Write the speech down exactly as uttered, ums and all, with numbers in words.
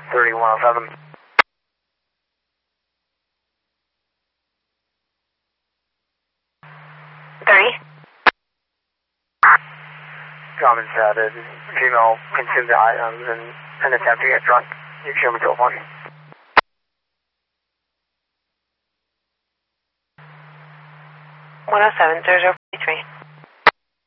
thirty-one oh seven. thirty. Common said that female consumed the items and an attempt to get drunk. You can show me telephone. one oh seven, zero zero three.